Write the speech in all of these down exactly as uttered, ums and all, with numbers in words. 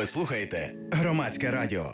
Ви слухаєте Громадське радіо.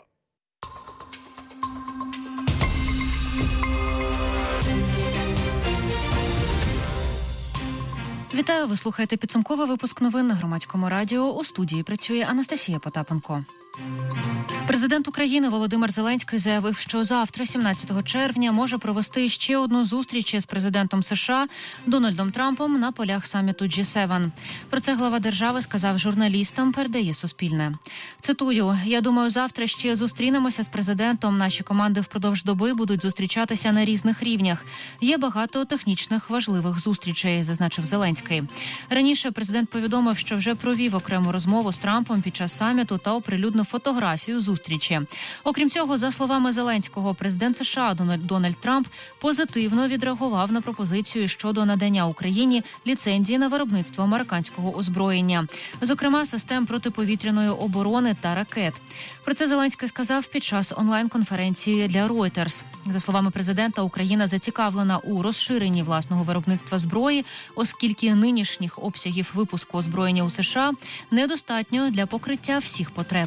Вітаю, ви слухаєте підсумковий випуск новин на Громадському радіо. У студії працює Анастасія Потапенко. Президент України Володимир Зеленський заявив, що завтра, сімнадцятого червня, може провести ще одну зустріч з президентом США Дональдом Трампом на полях саміту джі севен. Про це глава держави сказав журналістам, передає Суспільне. Цитую: «Я думаю, завтра ще зустрінемося з президентом. Наші команди впродовж доби будуть зустрічатися на різних рівнях. Є багато технічних важливих зустрічей», – зазначив Зеленський. Раніше президент повідомив, що вже провів окрему розмову з Трампом під час саміту та оприлюднив фотографію зустрічі. Окрім цього, за словами Зеленського, президент США Дональд Трамп позитивно відреагував на пропозицію щодо надання Україні ліцензії на виробництво американського озброєння, зокрема систем протиповітряної оборони та ракет. Про це Зеленський сказав під час онлайн-конференції для Reuters. За словами президента, Україна зацікавлена у розширенні власного виробництва зброї, оскільки нинішніх обсягів випуску озброєння у США недостатньо для покриття всіх потреб.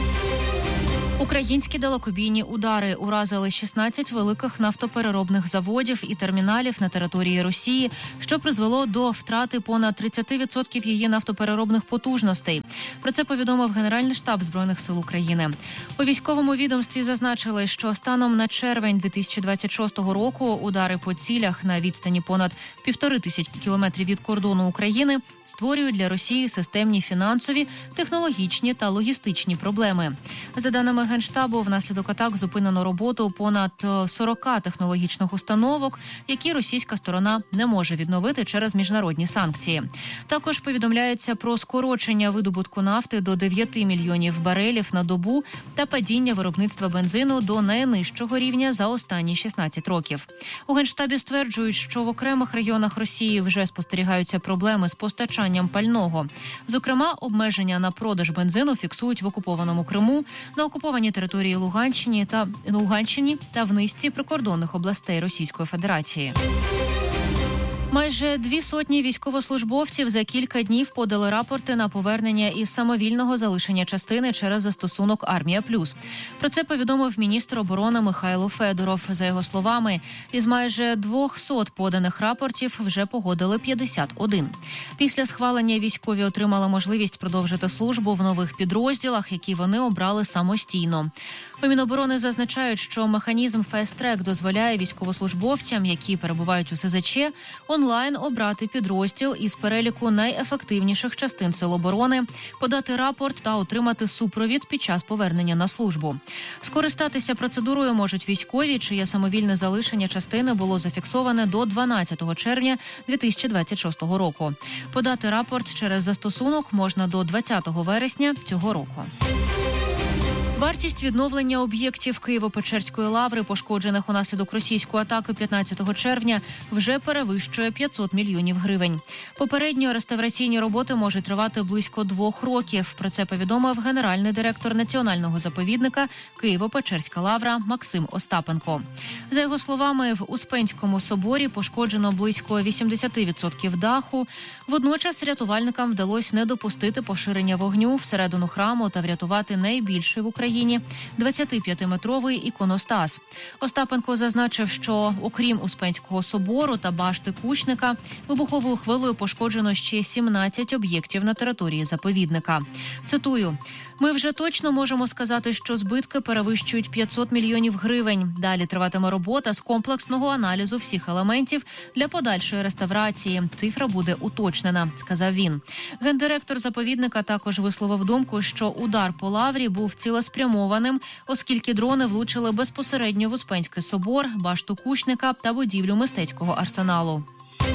Українські далекобійні удари уразили шістнадцять великих нафтопереробних заводів і терміналів на території Росії, що призвело до втрати понад тридцять відсотків її нафтопереробних потужностей. Про це повідомив Генеральний штаб Збройних сил України. У військовому відомстві зазначили, що станом на червень дві тисячі двадцять шостого року удари по цілях на відстані понад півтори тисячі кілометрів від кордону України створюють для Росії системні фінансові, технологічні та логістичні проблеми. За даними Генштабу, внаслідок атак зупинено роботу понад сорок технологічних установок, які російська сторона не може відновити через міжнародні санкції. Також повідомляється про скорочення видобутку нафти до дев'яти мільйонів барелів на добу та падіння виробництва бензину до найнижчого рівня за останні шістнадцять років. У Генштабі стверджують, що в окремих регіонах Росії вже спостерігаються проблеми з постачанням пального. Зокрема, обмеження на продаж бензину фіксують в окупованому Криму, на окупованій території Луганщині та Луганщині та в низці прикордонних областей Російської Федерації. Майже дві сотні військовослужбовців за кілька днів подали рапорти на повернення із самовільного залишення частини через застосунок «Армія Плюс». Про це повідомив міністр оборони Михайло Федоров. За його словами, із майже двохсот поданих рапортів вже погодили п'ятдесят один. Після схвалення військові отримали можливість продовжити службу в нових підрозділах, які вони обрали самостійно. У Міноборони зазначають, що механізм Fast Track дозволяє військовослужбовцям, які перебувають у ес зет че, онлайн обрати підрозділ із переліку найефективніших частин Сил оборони, подати рапорт та отримати супровід під час повернення на службу. Скористатися процедурою можуть військові, чиє самовільне залишення частини було зафіксоване до дванадцятого червня дві тисячі двадцять шостого року. Подати рапорт через застосунок можна до двадцятого вересня цього року. Вартість відновлення об'єктів Києво-Печерської лаври, пошкоджених унаслідок російської атаки п'ятнадцятого червня, вже перевищує п'ятсот мільйонів гривень. Попередньо реставраційні роботи можуть тривати близько двох років. Про це повідомив генеральний директор національного заповідника Києво-Печерська лавра Максим Остапенко. За його словами, в Успенському соборі пошкоджено близько вісімдесят відсотків даху. Водночас рятувальникам вдалося не допустити поширення вогню всередину храму та врятувати найбільший в Україні двадцятип'ятиметровий іконостас. Остапенко зазначив, що окрім Успенського собору та башти Кучника, вибуховою хвилею пошкоджено ще сімнадцять об'єктів на території заповідника. Цитую: «Ми вже точно можемо сказати, що збитки перевищують п'ятсот мільйонів гривень. Далі триватиме робота з комплексного аналізу всіх елементів для подальшої реставрації. Цифра буде уточнена», – сказав він. Гендиректор заповідника також висловив думку, що удар по лаврі був цілеспрямованим, оскільки дрони влучили безпосередньо в Успенський собор, башту Кучника та будівлю мистецького арсеналу.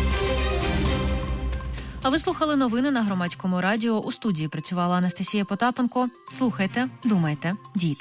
А ви слухали новини на Громадському радіо. У студії працювала Анастасія Потапенко. Слухайте, думайте, дійте.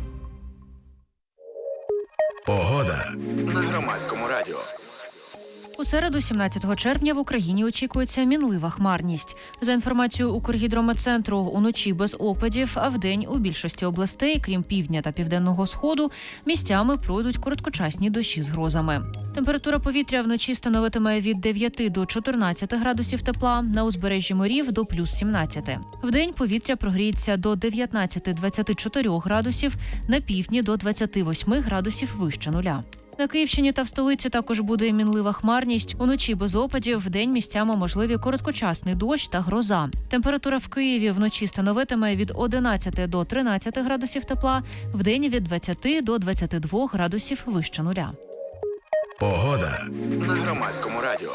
Погода на Громадському радіо. У середу, сімнадцятого червня, в Україні очікується мінлива хмарність. За інформацією Укргідрометцентру, уночі без опадів, а вдень у більшості областей, крім півдня та південного сходу, місцями пройдуть короткочасні дощі з грозами. Температура повітря вночі становитиме від дев'яти до чотирнадцяти градусів тепла, на узбережжі морів до плюс сімнадцяти. Вдень повітря прогріється до дев'ятнадцяти-двадцяти чотирьох градусів, на півдні до двадцяти восьми градусів вище нуля. На Київщині та в столиці також буде мінлива хмарність. Уночі без опадів, вдень місцями можливі короткочасний дощ та гроза. Температура в Києві вночі становитиме від одинадцяти до тринадцяти градусів тепла, вдень від двадцяти до двадцяти двох градусів вище нуля. Погода на Громадському радіо.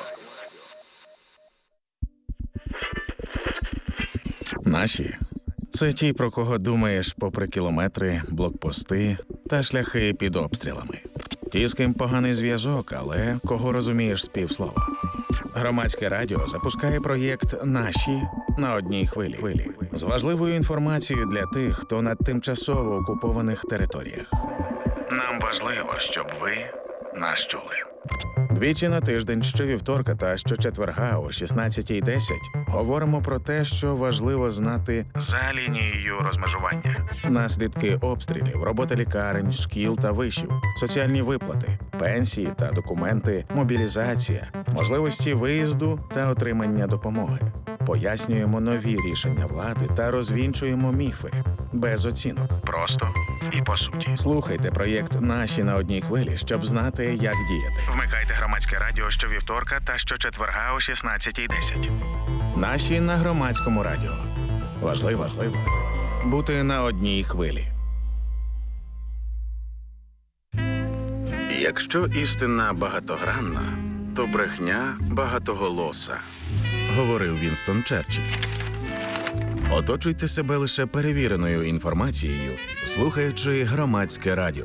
Наші – це ті, про кого думаєш попри кілометри, блокпости та шляхи під обстрілами. Ті, з ким поганий зв'язок, але кого розумієш з півслова. Громадське радіо запускає проєкт «Наші» на одній хвилі. З важливою інформацією для тих, хто на тимчасово окупованих територіях. Нам важливо, щоб ви нас чули. Двічі на тиждень, щовівторка та щочетверга о шістнадцятій десять говоримо про те, що важливо знати за лінією розмежування. Наслідки обстрілів, робота лікарень, шкіл та вишів, соціальні виплати, пенсії та документи, мобілізація, можливості виїзду та отримання допомоги. Пояснюємо нові рішення влади та розвінчуємо міфи. Без оцінок. Просто і по суті. Слухайте проєкт «Наші» на одній хвилі, щоб знати, як діяти. Вмикайте Громадське радіо щовівторка та щочетверга о шістнадцятій десять. «Наші» на Громадському радіо. Важливо, важливо бути на одній хвилі. Якщо істина багатогранна, то брехня багатоголоса, говорив Вінстон Черчилль. Оточуйте себе лише перевіреною інформацією, слухаючи Громадське радіо.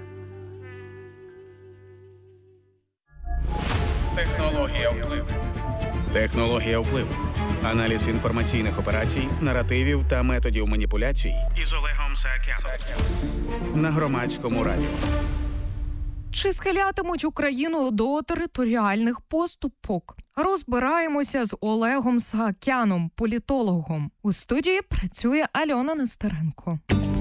Технологія впливу. Технологія впливу. Аналіз інформаційних операцій, наративів та методів маніпуляцій із Олегом Саакяном на Громадському радіо. Чи схилятимуть Україну до територіальних поступок? Розбираємося з Олегом Саакяном, політологом. У студії працює Альона Нестеренко.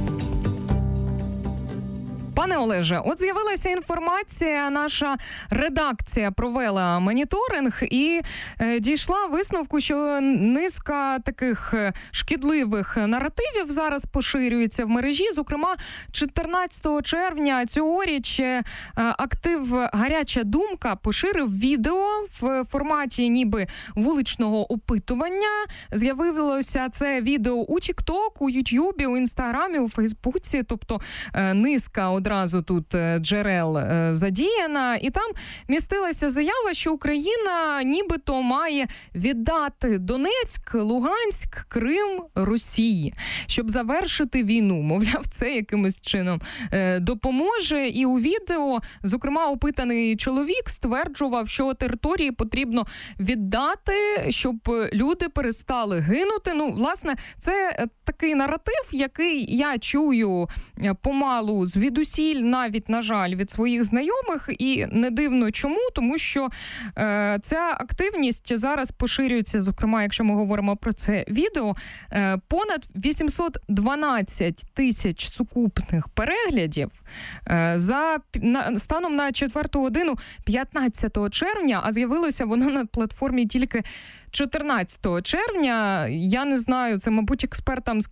Пане Олеже, от з'явилася інформація, наша редакція провела моніторинг і е, дійшла висновку, що низка таких шкідливих наративів зараз поширюється в мережі. Зокрема, чотирнадцятого червня цьогоріч е, актив «Гаряча думка» поширив відео в форматі ніби вуличного опитування. З'явилося це відео у TikTok, у YouTube, у Інстаграмі, у Фейсбуці, тобто е, низка одразу тут джерел задіяна, і там містилася заява, що Україна нібито має віддати Донецьк, Луганськ, Крим Росії, щоб завершити війну. Мовляв, це якимось чином допоможе. І у відео, зокрема, опитаний чоловік стверджував, що території потрібно віддати, щоб люди перестали гинути. Ну, власне, це такий наратив, який я чую помалу звідусіль, навіть, на жаль, від своїх знайомих, і не дивно чому, тому що е, ця активність зараз поширюється, зокрема, якщо ми говоримо про це відео, е, понад вісімсот дванадцять тисяч сукупних переглядів е, за на, станом на четверту годину п'ятнадцятого червня, а з'явилося воно на платформі тільки чотирнадцятого червня. Я не знаю, це, мабуть, експертам з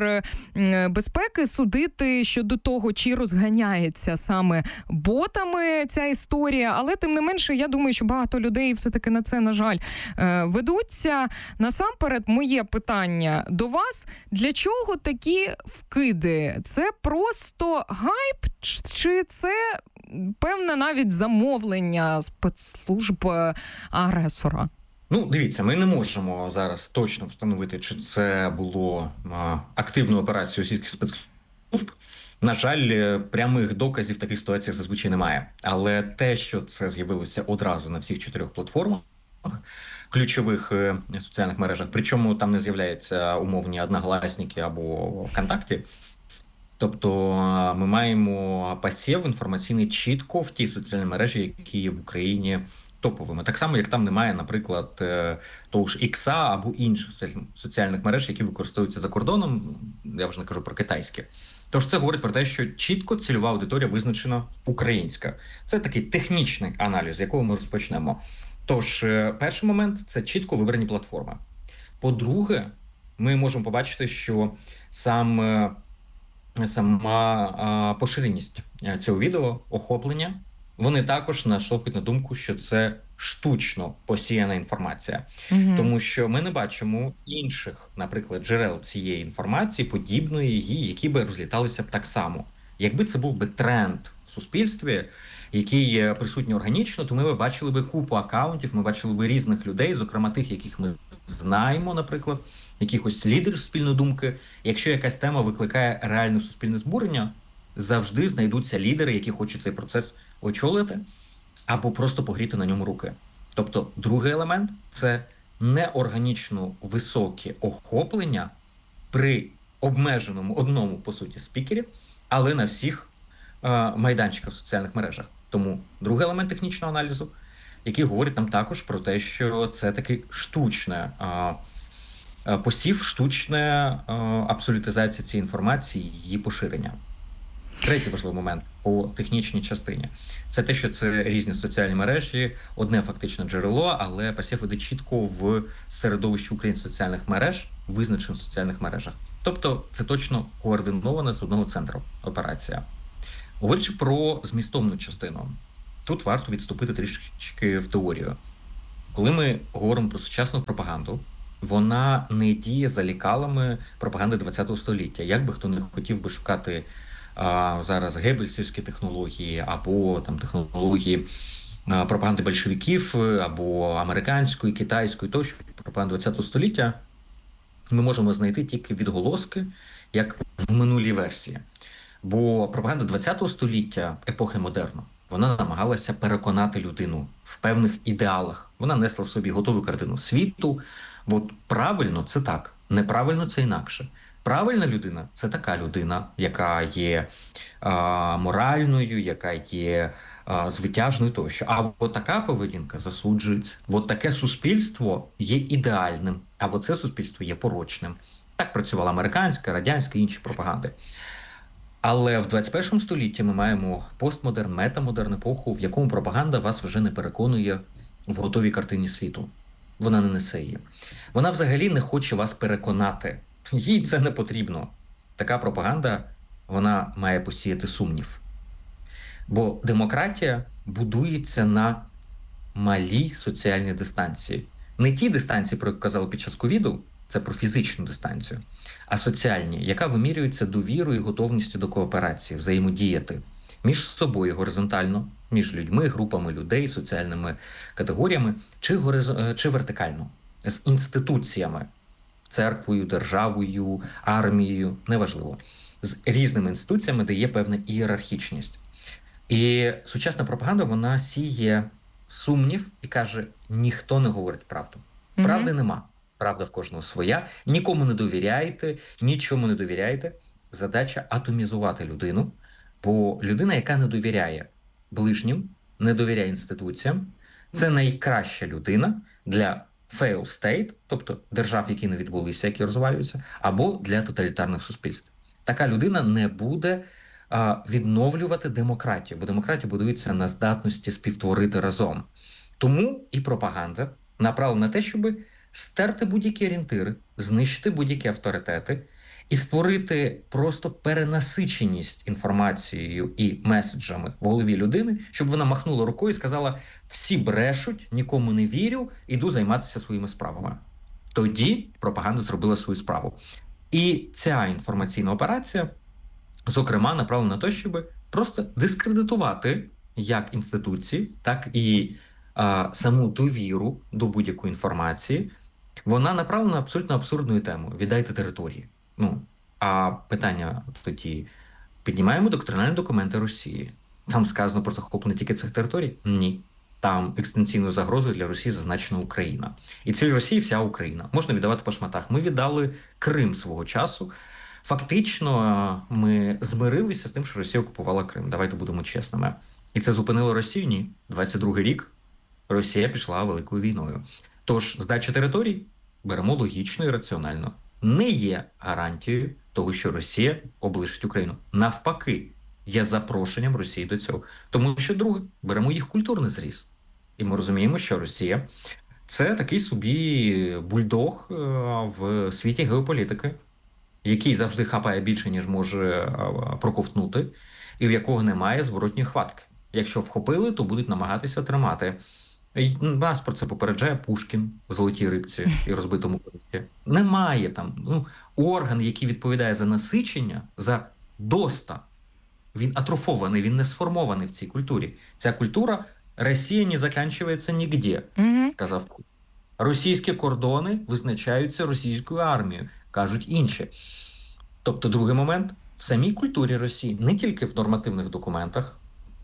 кібербезпеки судити щодо того, чи розганяється саме ботами ця історія, але тим не менше, я думаю, що багато людей все-таки на це, на жаль, ведуться. Насамперед, моє питання до вас: для чого такі вкиди? Це просто гайп, чи це певне навіть замовлення спецслужб агресора? Ну, дивіться, ми не можемо зараз точно встановити, чи це було а, активну операцію російських спецслужб. На жаль, прямих доказів в таких ситуаціях зазвичай немає. Але те, що це з'явилося одразу на всіх чотирьох платформах, ключових е, соціальних мережах, причому там не з'являються умовні однокласники або ВКонтакті, тобто ми маємо посів інформаційний чітко в ті соціальні мережі, які в Україні топовими. Так само, як там немає, наприклад, того ж Ікса або інших соціальних мереж, які використовуються за кордоном, я вже не кажу про китайські. Тож це говорить про те, що чітко цільова аудиторія визначена українська. Це такий технічний аналіз, з якого ми розпочнемо. Тож, перший момент – це чітко вибрані платформи. По-друге, ми можемо побачити, що сам, сама поширеність цього відео, охоплення, вони також наштовхують на думку, що це штучно посіяна інформація. Mm-hmm. Тому що ми не бачимо інших, наприклад, джерел цієї інформації, подібної її, які би розліталися б так само. Якби це був би тренд в суспільстві, який присутній органічно, то ми б бачили би купу акаунтів, ми бачили би різних людей, зокрема тих, яких ми знаємо, наприклад, якихось лідерів суспільної думки. Якщо якась тема викликає реальне суспільне збурення, завжди знайдуться лідери, які хочуть цей процес очолити або просто погріти на ньому руки. Тобто другий елемент – це неорганічно високе охоплення при обмеженому одному, по суті, спікері, але на всіх е, майданчиках в соціальних мережах. Тому другий елемент технічного аналізу, який говорить нам також про те, що це такий штучне е, посів, штучна е, абсолютизація цієї інформації, її поширення. Третій важливий момент по технічній частині – це те, що це різні соціальні мережі, одне фактично джерело, але посів іде чітко в середовищі українських соціальних мереж, визначених соціальних мережах. Тобто це точно координована з одного центру операція. Говорячи про змістовну частину, тут варто відступити трішки в теорію. Коли ми говоримо про сучасну пропаганду, вона не діє за лікалами пропаганди ХХ століття. Як би хто не хотів би шукати а, зараз геббельсівські технології, або там технології а, пропаганди большевиків, або американської, китайської, тощо пропаганди ХХ століття, ми можемо знайти тільки відголоски, як в минулій версії. Бо пропаганда ХХ століття, епохи модерну, вона намагалася переконати людину в певних ідеалах. Вона несла в собі готову картину світу. От правильно – це так, неправильно – це інакше. Правильна людина – це така людина, яка є а, моральною, яка є а, звитяжною тощо. А от така поведінка засуджується. От таке суспільство є ідеальним, а от це суспільство є порочним. Так працювала американська, радянська і інші пропаганди. Але в двадцять першому столітті ми маємо постмодерн, метамодерн епоху, в якому пропаганда вас вже не переконує в готовій картині світу. Вона не несе її. Вона взагалі не хоче вас переконати. Їй це не потрібно. Така пропаганда, вона має посіяти сумнів. Бо демократія будується на малій соціальній дистанції. Не ті дистанції, про які казали під час ковіду, це про фізичну дистанцію, а соціальні, яка вимірюється довірою і готовністю до кооперації, взаємодіяти між собою горизонтально, між людьми, групами людей, соціальними категоріями, чи, гориз... чи вертикально, з інституціями, церквою, державою, армією, неважливо, з різними інституціями, де є певна ієрархічність. І сучасна пропаганда, вона сіє сумнів і каже, ніхто не говорить правду. Правди mm-hmm. нема. Правда в кожного своя. Нікому не довіряйте, нічому не довіряйте. Задача атомізувати людину, бо людина, яка не довіряє ближнім, не довіряє інституціям, це найкраща людина для fail state, тобто держав, які не відбулися, які розвалюються, або для тоталітарних суспільств. Така людина не буде а, відновлювати демократію, бо демократія будується на здатності співтворити разом. Тому і пропаганда направлена на те, щоб стерти будь-які орієнтири, знищити будь-які авторитети і створити просто перенасиченість інформацією і меседжами в голові людини, щоб вона махнула рукою і сказала, всі брешуть, нікому не вірю, іду займатися своїми справами. Тоді пропаганда зробила свою справу. І ця інформаційна операція, зокрема, направлена на те, щоб просто дискредитувати як інституції, так і а, саму довіру до будь-якої інформації. Вона направлена на абсолютно абсурдну тему – віддайте території. Ну, а питання тоді – піднімаємо доктринальні документи Росії. Там сказано про захоплення тільки цих територій? Ні. Там екстенційною загрозою для Росії зазначена Україна. І ціль Росії – вся Україна. Можна віддавати по шматах. Ми віддали Крим свого часу. Фактично ми змирилися з тим, що Росія окупувала Крим. Давайте будемо чесними. І це зупинило Росію? Ні. двадцять другий рік. Росія пішла великою війною. Тож здача територій беремо логічно і раціонально. Не є гарантією того, що Росія облишить Україну. Навпаки, є запрошенням Росії до цього. Тому що, друге, беремо їх культурний зріз. І ми розуміємо, що Росія – це такий собі бульдог в світі геополітики, який завжди хапає більше, ніж може проковтнути, і в якого немає зворотньої хватки. Якщо вхопили, то будуть намагатися тримати. Нас про це попереджає Пушкін в «Золотій рибці» і «Розбитому кориті». Немає там ну, орган, який відповідає за насичення, за доста. Він атрофований, він не сформований в цій культурі. Ця культура «Росія не закінчується нігде», mm-hmm. казав Путін. Російські кордони визначаються російською армією, кажуть інші. Тобто, другий момент, в самій культурі Росії, не тільки в нормативних документах,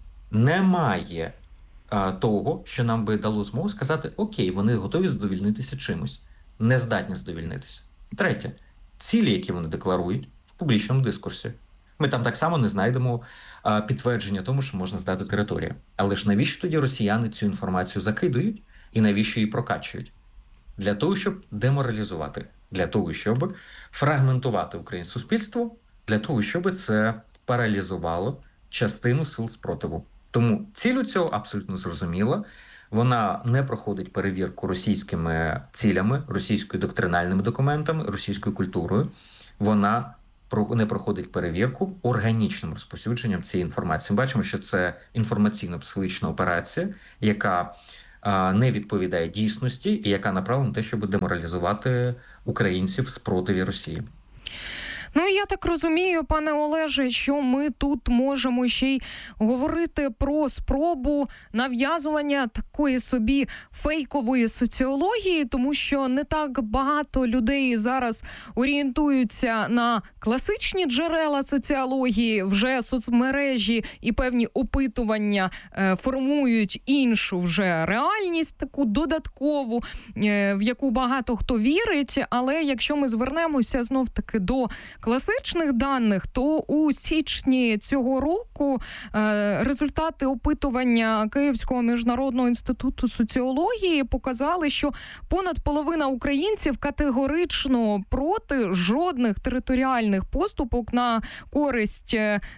немає а, того, що нам би дало змогу сказати, окей, вони готові задовільнитися чимось, не здатні задовільнитися. Третє, цілі, які вони декларують в публічному дискурсі. Ми там так само не знайдемо а, підтвердження тому, що можна здати територію. Але ж навіщо тоді росіяни цю інформацію закидують і навіщо її прокачують? Для того, щоб деморалізувати, для того, щоб фрагментувати українське суспільство, для того, щоб це паралізувало частину сил спротиву. Тому ціль у цього абсолютно зрозуміла. Вона не проходить перевірку російськими цілями, російською доктринальними документами, російською культурою. Вона не проходить перевірку органічним розповсюдженням цієї інформації. Ми бачимо, що це інформаційно-психологічна операція, яка не відповідає дійсності і яка направлена на те, щоб деморалізувати українців в спротиві Росії. Ну, я так розумію, пане Олеже, що ми тут можемо ще й говорити про спробу нав'язування такої собі фейкової соціології, тому що не так багато людей зараз орієнтуються на класичні джерела соціології, вже соцмережі і певні опитування е, формують іншу вже реальність, таку додаткову, е, в яку багато хто вірить, але якщо ми звернемося знов-таки до класичних даних, то у січні цього року е, результати опитування Київського міжнародного інституту соціології показали, що понад половина українців категорично проти жодних територіальних поступок на користь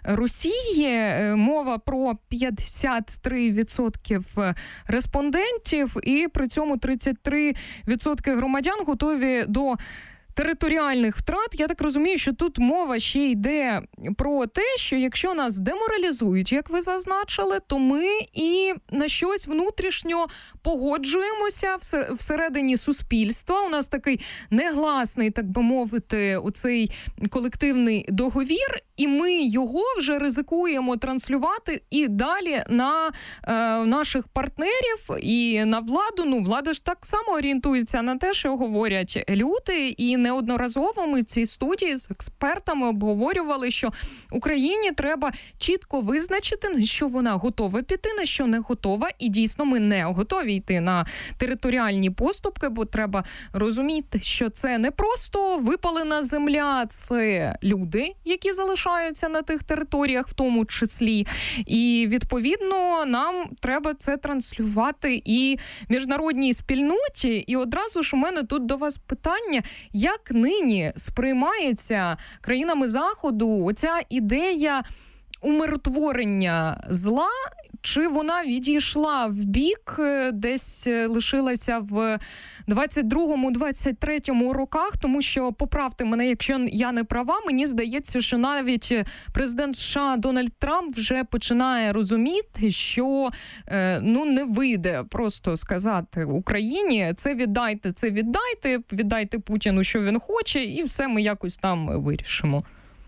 Росії. Мова про п'ятдесят три відсотки респондентів, і при цьому тридцять три відсотки громадян готові до територіальних втрат. Я так розумію, що тут мова ще йде про те, що якщо нас деморалізують, як ви зазначили, то ми і на щось внутрішньо погоджуємося всередині суспільства. У нас такий негласний, так би мовити, оцей колективний договір, і ми його вже ризикуємо транслювати і далі на е, наших партнерів і на владу. Ну, влада ж так само орієнтується на те, що говорять люди, і неодноразово ми в цій студії з експертами обговорювали, що Україні треба чітко визначити, на що вона готова піти, на що не готова. І дійсно ми не готові йти на територіальні поступки, бо треба розуміти, що це не просто випалена земля, це люди, які залишаються на тих територіях в тому числі. І відповідно нам треба це транслювати і міжнародній спільноті. І одразу ж у мене тут до вас питання, як Як нині сприймається країнами Заходу оця ідея умиротворення зла, чи вона відійшла в бік, десь лишилася в двадцять другому - двадцять третьому роках, тому що, поправте мене, якщо я не права, мені здається, що навіть президент США Дональд Трамп вже починає розуміти, що ну не вийде просто сказати Україні, це віддайте, це віддайте, віддайте Путіну, що він хоче, і все ми якось там вирішимо.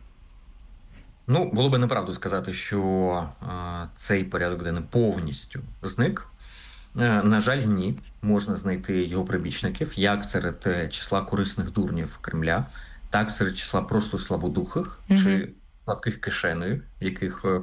Ну, було би неправду сказати, що е, цей порядок денний повністю зник. Е, на жаль, ні. Можна знайти його прибічників, як серед числа корисних дурнів Кремля, так серед числа просто слабодухих mm-hmm. чи слабких кишенею, яких е,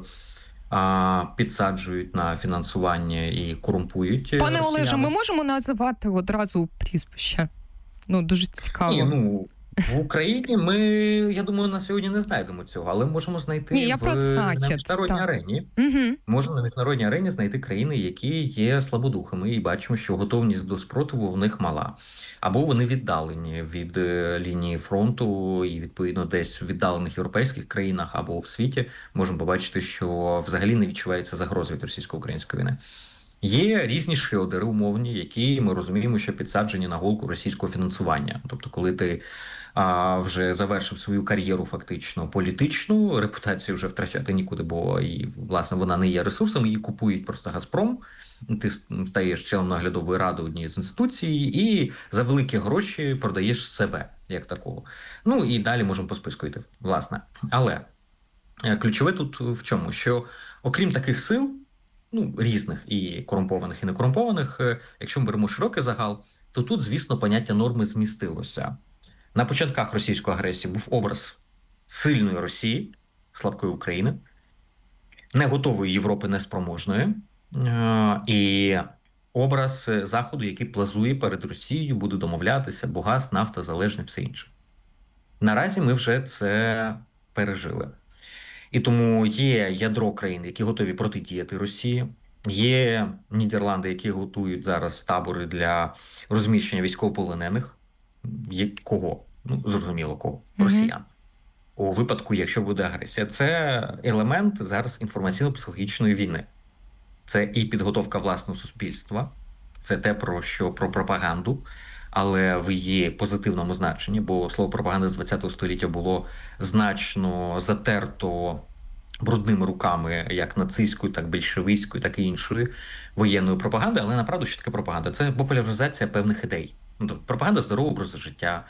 підсаджують на фінансування і корумпують. Пане росіяни. Олеже, ми можемо називати одразу прізвища? Ну, дуже цікаво. Ні, ну, В Україні ми, я думаю, на сьогодні не знайдемо цього, але можемо знайти Ні, я в, про Захід, на міжнародній так. арені. Угу. Можна на міжнародній арені знайти країни, які є слабодухами, і бачимо, що готовність до спротиву в них мала. Або вони віддалені від е, лінії фронту, і, відповідно, десь в віддалених європейських країнах або в світі можемо побачити, що взагалі не відчувається загрози від російсько-української війни. Є різні шрьодери умовні, які ми розуміємо, що підсаджені на голку російського фінансування. Тобто, коли ти а, вже завершив свою кар'єру фактично політичну, репутацію вже втрачати нікуди, бо і, власне, вона не є ресурсом, її купують просто «Газпром», ти стаєш членом наглядової ради однієї з інституцій і за великі гроші продаєш себе як такого. Ну і далі можемо по списку йти, власне. Але ключове тут в чому? Що окрім таких сил, ну, різних і корумпованих, і некорумпованих, якщо ми беремо широкий загал, то тут, звісно, поняття норми змістилося. На початках російської агресії був образ сильної Росії, слабкої України, не готової Європи, неспроможної, і образ Заходу, який плазує перед Росією, буде домовлятися, бо газ, нафта, залежне, все інше. Наразі ми вже це пережили. І тому є ядро країн, які готові протидіяти Росії. Є Нідерланди, які готують зараз табори для розміщення військовополонених. Є кого? Ну, зрозуміло, кого? Росіян. У випадку, якщо буде агресія. Це елемент зараз інформаційно-психологічної війни. Це і підготовка власного суспільства, це те, про що про пропаганду, але в її позитивному значенні, бо слово пропаганда з ХХ століття було значно затерто брудними руками, як нацистською, так більшовицькою, так і іншої воєнної пропаганди. Але направду, що таке пропаганда? Це популяризація певних ідей. Пропаганда здорового образу життя,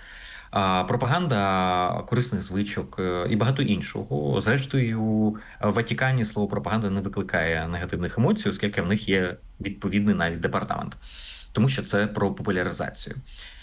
пропаганда корисних звичок і багато іншого. Зрештою, в Ватикані слово пропаганда не викликає негативних емоцій, оскільки в них є відповідний навіть департамент. Тому що це про популяризацію.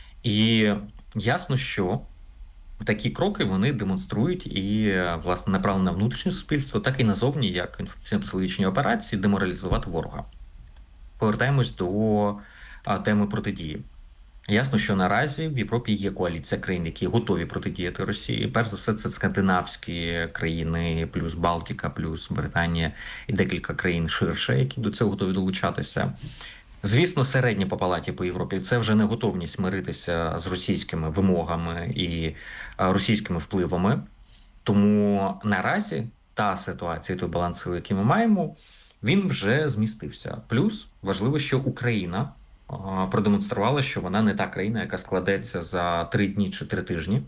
І ясно, що такі кроки вони демонструють і, власне, направлені на внутрішнє суспільство, так і назовні, як інформаційно-психологічні операції, деморалізувати ворога. Повертаємось до а, теми протидії. Ясно, що наразі в Європі є коаліція країн, які готові протидіяти Росії. Перш за все, це скандинавські країни, плюс Балтика, плюс Британія і декілька країн ширше, які до цього готові долучатися. Звісно, середні по палаті по Європі – це вже не готовність миритися з російськими вимогами і російськими впливами. Тому наразі та ситуація, той баланс сил, який ми маємо, він вже змістився. Плюс важливо, що Україна продемонструвала, що вона не та країна, яка складеться за три дні чи три тижні,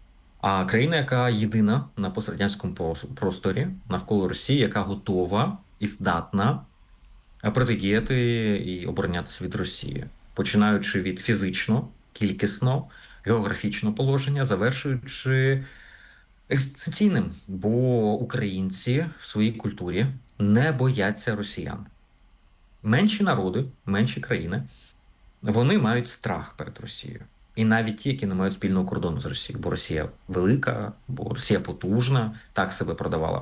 а країна, яка єдина на пострадянському просторі навколо Росії, яка готова і здатна протидіяти і оборонятися від Росії, починаючи від фізично, кількісно, географічного положення, завершуючи екзистенційним, бо українці в своїй культурі не бояться росіян. Менші народи, менші країни, вони мають страх перед Росією. І навіть ті, які не мають спільного кордону з Росією, бо Росія велика, бо Росія потужна, так себе продавала.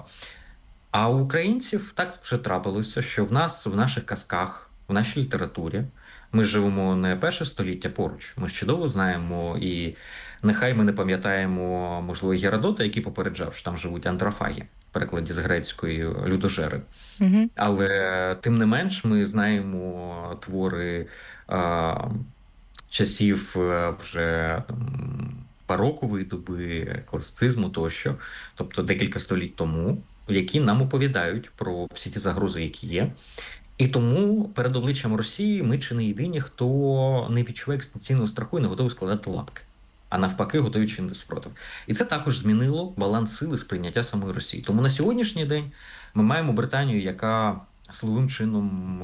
А у українців так вже трапилося, що в нас, в наших казках, в нашій літературі, ми живемо не перше століття поруч. Ми ж чудово знаємо, і нехай ми не пам'ятаємо, можливо, Геродота, який попереджав, що там живуть антрофаги, в перекладі з грецької людожери. Mm-hmm. Але тим не менш ми знаємо твори а, часів вже там, барокової доби, класицизму тощо, тобто декілька століть тому, які нам оповідають про всі ті загрози, які є. І тому перед обличчям Росії ми чи не єдині, хто не відчуває екзистенційного страху і не готовий складати лапки, а навпаки готові чинити спротив. І це також змінило баланс сили сприйняття самої Росії. Тому на сьогоднішній день ми маємо Британію, яка силовим чином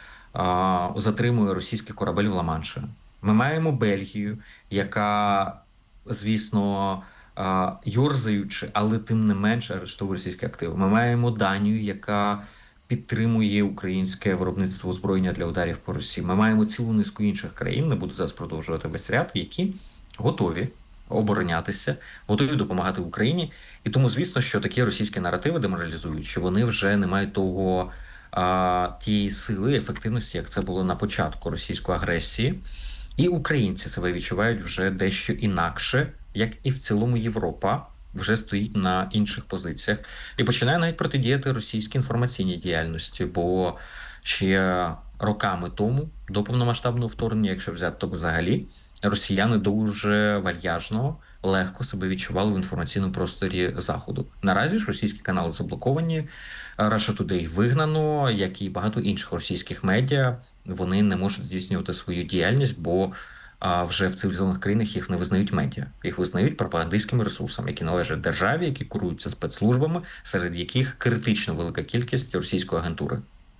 а, затримує російський корабель в Ла-Манші. Ми маємо Бельгію, яка, звісно, йорзаючи, але тим не менше арештовує російські активи. Ми маємо Данію, яка підтримує українське виробництво озброєння для ударів по Росії. Ми маємо цілу низку інших країн, не буду зараз продовжувати весь ряд, які готові оборонятися, готові допомагати Україні. І тому, звісно, що такі російські наративи деморалізують, що вони вже не мають того а, тієї сили, ефективності, як це було на початку російської агресії. І українці себе відчувають вже дещо інакше як і в цілому Європа, вже стоїть на інших позиціях і починає навіть протидіяти російській інформаційній діяльності, бо ще роками тому, до повномасштабного вторгнення, якщо взяти то взагалі, росіяни дуже вальяжно, легко себе відчували в інформаційному просторі Заходу. Наразі ж російські канали заблоковані, Russia Today вигнано, як і багато інших російських медіа, вони не можуть здійснювати свою діяльність, бо а вже в цивілізованих країнах їх не визнають медіа. Їх визнають пропагандистськими ресурсами, які належать державі, які куруються спецслужбами, серед яких критично велика кількість російської агентури.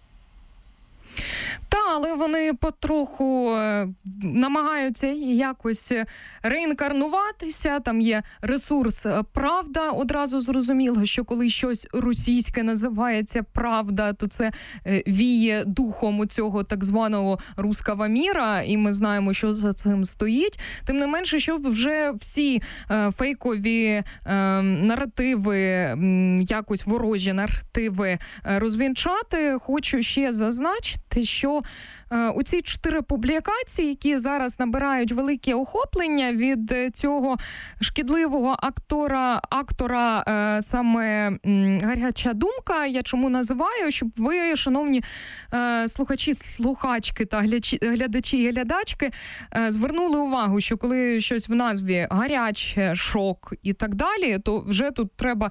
Та, але вони потроху е, намагаються якось реінкарнуватися. Там є ресурс «Правда». Одразу зрозуміло, що коли щось російське називається «Правда», то це е, віє духом у цього так званого «руского міра», і ми знаємо, що за цим стоїть. Тим не менше, щоб вже всі е, фейкові е, наративи, м, якось ворожі наративи е, розвінчати, хочу ще зазначити, що е, у ці чотири публікації, які зараз набирають велике охоплення від цього шкідливого актора, актора е, саме м, «Гаряча думка», я чому називаю, щоб ви, шановні е, слухачі, слухачки та глядачі, глядачі і глядачки, е, звернули увагу, що коли щось в назві «гаряче», «шок» і так далі, то вже тут треба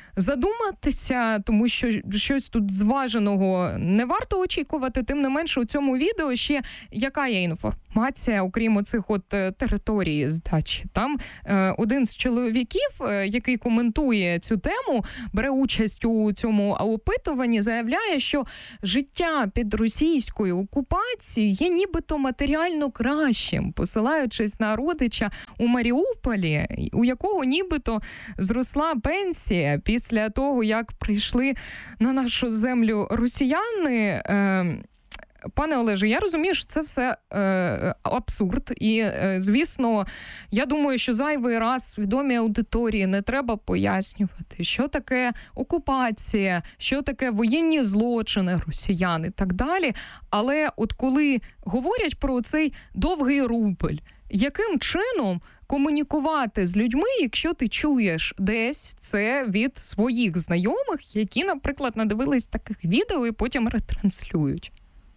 задуматися, тому що щось тут зваженого не варто очікувати. Тим не менше, у цьому відео ще яка є інформація, окрім оцих от територій здачі. Там е, один з чоловіків, е, який коментує цю тему, бере участь у цьому опитуванні, заявляє, що життя під російською окупацією є нібито матеріально кращим, посилаючись на родича у Маріуполі, у якого нібито зросла пенсія після Після того, як прийшли на нашу землю росіяни. Е, пане Олеже, я розумію, що це все е, абсурд. І, е, звісно, я думаю, що зайвий раз свідомій аудиторії не треба пояснювати, що таке окупація, що таке воєнні злочини росіян і так далі. Але от коли говорять про цей довгий рубль, яким чином комунікувати з людьми, якщо ти чуєш десь це від своїх знайомих, які, наприклад, надивились таких відео і потім ретранслюють?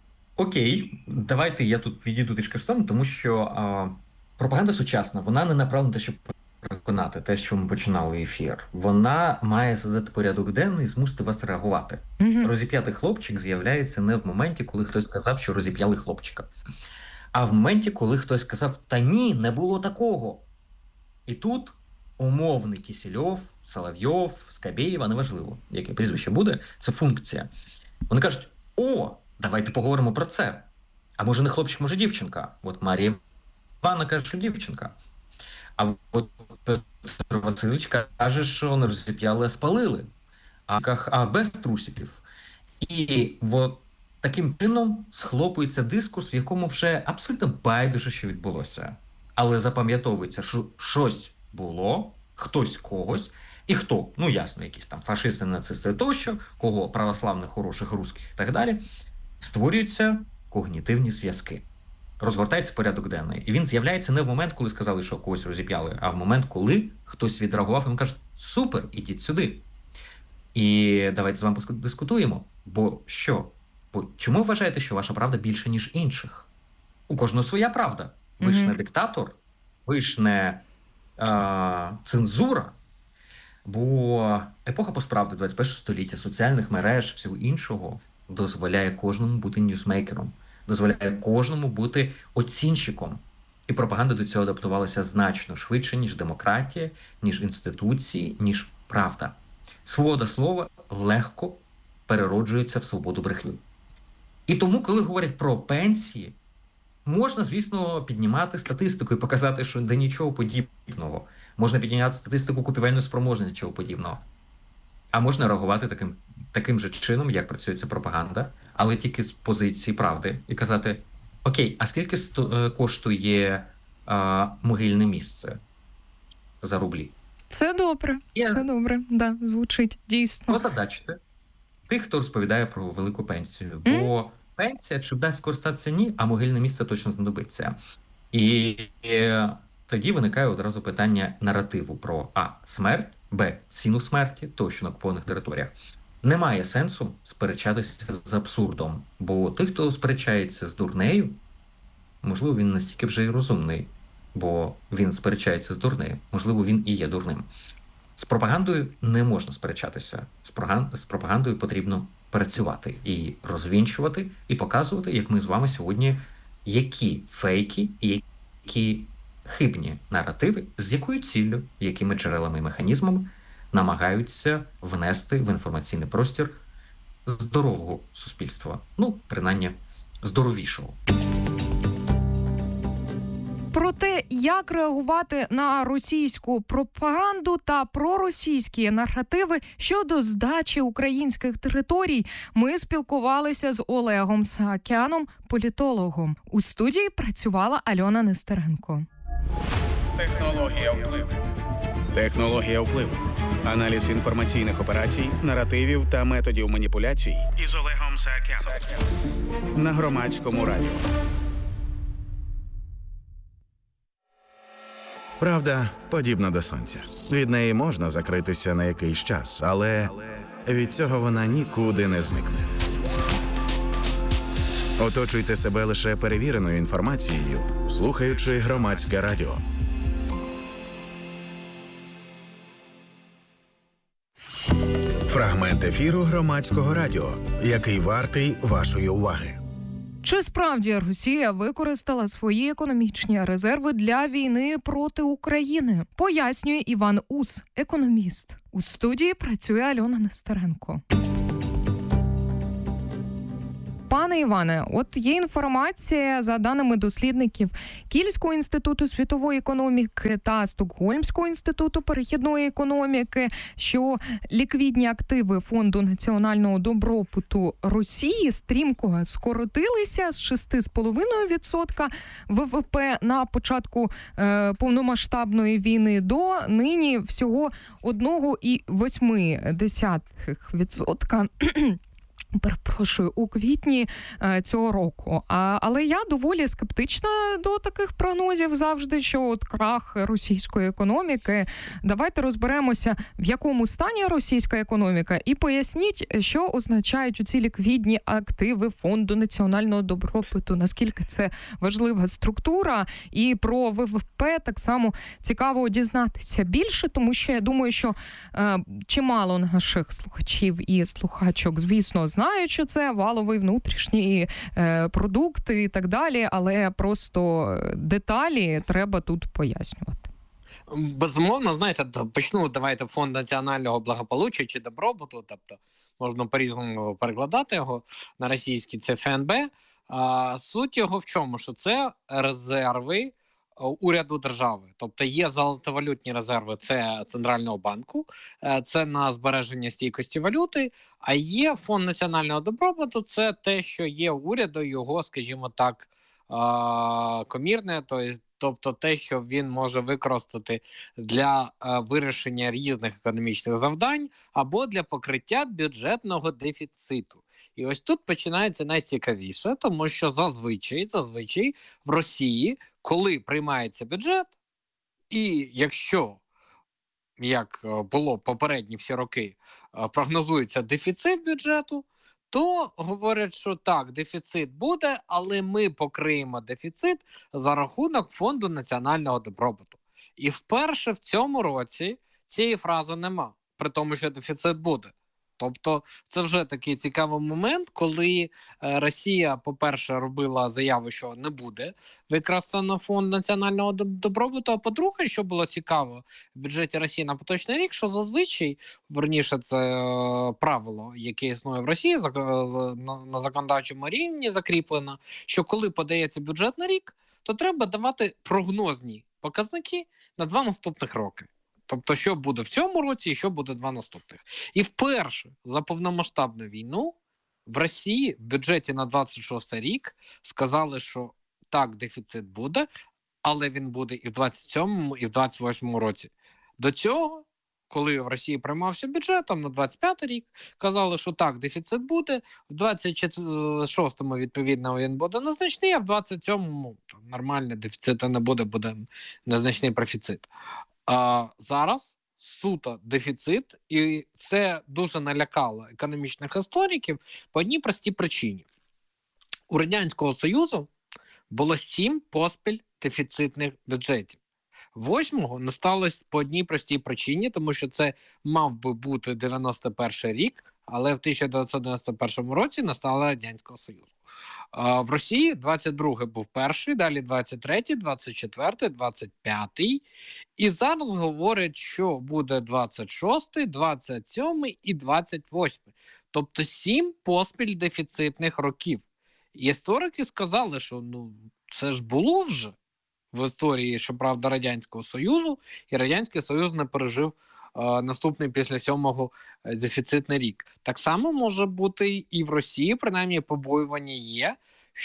Окей, давайте я тут відійду трішки в сторону, тому що а, пропаганда сучасна, вона не направлена на те, щоб переконати те, що ми починали ефір. Вона має задати порядок денний і змусити вас реагувати. Угу. Розіп'ятий хлопчик з'являється не в моменті, коли хтось сказав, що розіп'яли хлопчика, а в моменті, коли хтось сказав, та ні, не було такого. І тут умовний Кісельов, Соловйов, Скабєєва, неважливо, яке прізвище буде, це функція. Вони кажуть, о, давайте поговоримо про це. А може не хлопчик, може дівчинка. От Марія Івановна каже, що дівчинка. А от Петро Васильович каже, що не розіп'яли, а спалили. А, а без трусиків. І от таким чином схлопується дискурс, в якому вже абсолютно байдуже, що відбулося. Але запам'ятовується, що щось було, хтось когось, і хто, ну ясно, якісь там фашисти, нацисти тощо, кого православних, хороших, русських і так далі, створюються когнітивні зв'язки. Розгортається порядок денний. І він з'являється не в момент, коли сказали, що когось розіп'яли, а в момент, коли хтось відреагував, і він каже, супер, ідіть сюди. І давайте з вами подискутуємо. Бо що? Бо чому вважаєте, що ваша правда більше, ніж інших? У кожного своя правда. Ви ж не диктатор, ви ж не а, цензура, бо епоха постправди двадцять першого століття, соціальних мереж, всього іншого дозволяє кожному бути ньюсмейкером, дозволяє кожному бути оцінщиком. І пропаганда до цього адаптувалася значно швидше, ніж демократія, ніж інституції, ніж правда. Свобода слова легко перероджується в свободу брехні. І тому, коли говорять про пенсії, можна, звісно, піднімати статистику і показати, що де нічого подібного. Можна підняти статистику купівельної спроможності, нічого подібного. А можна реагувати таким, таким же чином, як працює ця пропаганда, але тільки з позиції правди. І казати, окей, а скільки сто, коштує а, могильне місце за рублі? Це добре, Я... це добре, да, звучить дійсно. Озадачте тих, хто розповідає про велику пенсію, бо mm? пенсія, чи вдасться скористатися, ні, а могильне місце точно знадобиться. І тоді виникає одразу питання наративу про а. смерть, б. ціну смерті, тощо на окупованих територіях. Немає сенсу сперечатися з абсурдом, бо той, хто сперечається з дурнею, можливо, він настільки вже й розумний, бо він сперечається з дурнею, можливо, він і є дурним. З пропагандою не можна сперечатися. З пропагандою потрібно працювати і розвінчувати, і показувати, як ми з вами сьогодні, які фейки і які хибні наративи, з якою ціллю, якими джерелами і механізмами намагаються внести в інформаційний простір здорового суспільства. Ну, принаймні, здоровішого. Про те, як реагувати на російську пропаганду та проросійські наративи щодо здачі українських територій, ми спілкувалися з Олегом Саакяном, політологом. У студії працювала Альона Нестеренко. Технологія впливу. Технологія впливу. Аналіз інформаційних операцій, наративів та методів маніпуляцій із Олегом Саакяном. На Громадському радіо. Правда подібна до сонця. Від неї можна закритися на якийсь час, але від цього вона нікуди не зникне. Оточуйте себе лише перевіреною інформацією, слухаючи Громадське радіо. Фрагмент ефіру Громадського радіо, який вартий вашої уваги. Чи справді Росія використала свої економічні резерви для війни проти України? Пояснює Іван Ус, економіст. У студії працює Альона Нестеренко. Пане Іване, от є інформація, за даними дослідників Кільського інституту світової економіки та Стокгольмського інституту перехідної економіки, що ліквідні активи Фонду національного добробуту Росії стрімко скоротилися з шість цілих п'ять десятих відсотка ВВП на початку е, повномасштабної війни до нині всього один цілих вісім десятих відсотка. Перепрошую, у квітні е, цього року. А, але я доволі скептична до таких прогнозів завжди, що от крах російської економіки. Давайте розберемося, в якому стані російська економіка, і поясніть, що означають ці ліквідні активи Фонду національного добробуту, наскільки це важлива структура, і про ВВП так само цікаво дізнатися більше, тому що я думаю, що е, чимало наших слухачів і слухачок, звісно, знають, що це валовий внутрішній е, продукт і так далі, але просто деталі треба тут пояснювати. Безумовно, знаєте, почну, давайте, Фонд національного благополуччя чи добробуту, тобто можна по-різному перекладати його на російський, це ФНБ. А, суть його в чому? Що це резерви уряду держави. Тобто є золотовалютні резерви, це Центрального банку, це на збереження стійкості валюти, а є Фонд національного добробуту, це те, що є уряду, його, скажімо так, комірне, тобто те, що він може використати для вирішення різних економічних завдань або для покриття бюджетного дефіциту. І ось тут починається найцікавіше, тому що зазвичай, зазвичай в Росії, коли приймається бюджет, і якщо, як було попередні всі роки, прогнозується дефіцит бюджету, то говорять, що так, дефіцит буде, але ми покриємо дефіцит за рахунок Фонду національного добробуту. І вперше в цьому році цієї фрази нема, при тому, що дефіцит буде. Тобто це вже такий цікавий момент, коли Росія, по-перше, робила заяву, що не буде використано Фонд національного добробуту, а по-друге, що було цікаво в бюджеті Росії на поточний рік, що зазвичай, верніше, це правило, яке існує в Росії, на законодавчому рівні закріплено, що коли подається бюджет на рік, то треба давати прогнозні показники на два наступних роки. Тобто, що буде в цьому році і що буде два наступних. І вперше за повномасштабну війну в Росії в бюджеті на двадцять шостий рік сказали, що так, дефіцит буде, але він буде і в двадцять сьомому, і в двадцять восьмому році. До цього коли в Росії приймався бюджет, там на двадцять п'ятий рік, казали, що так, дефіцит буде, в двадцять шостому, відповідно, він буде незначний, а в двадцять сьомому там, нормально, дефіциту не буде, буде незначний профіцит. А зараз суто дефіцит, і це дуже налякало економічних істориків по одній простій причині. У Радянського Союзу було сім поспіль дефіцитних бюджетів. Восьмого не сталося по одній простій причині, тому що це мав би бути дев'яносто перший рік, але в тисяча дев'ятсот дев'яносто першому році настала Радянського Союзу. А в Росії двадцять другий був перший, далі двадцять третій, двадцять четвертий, двадцять п'ятий. І зараз говорять, що буде двадцять шостий, двадцять сьомий і двадцять восьмий. Тобто сім поспіль дефіцитних років. І історики сказали, що ну це ж було вже в історії, щоправда, Радянського Союзу, і Радянський Союз не пережив е, наступний після сьомого е, дефіцитний рік. Так само може бути і в Росії, принаймні побоювання є,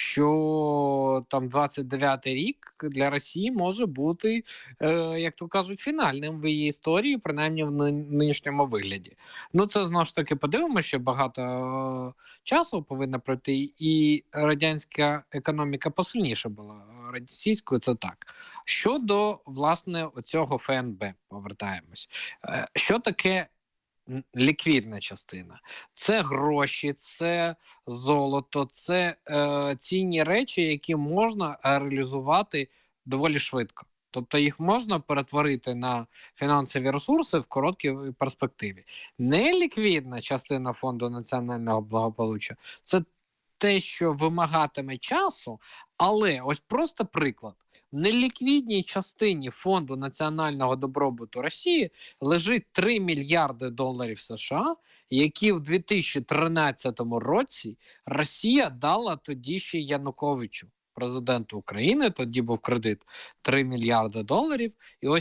що там двадцять дев'ятий рік для Росії може бути, е, як то кажуть, фінальним в її історії, принаймні в нинішньому вигляді. Ну, це, знову ж таки, подивимося, що багато е, часу повинно пройти, і радянська економіка посильніша була. Російською це так. Щодо, власне, оцього ФНБ, повертаємось. Е, що таке ліквідна частина? Це гроші, це золото, це е, цінні речі, які можна реалізувати доволі швидко. Тобто їх можна перетворити на фінансові ресурси в короткій перспективі. Неліквідна частина Фонду національного благополуччя – це те, що вимагатиме часу, але ось просто приклад. В неліквідній частині Фонду національного добробуту Росії лежить три мільярди доларів США, які в дві тисячі тринадцятому році Росія дала тоді ще Януковичу, президенту України. Тоді був кредит три мільярди доларів. І ось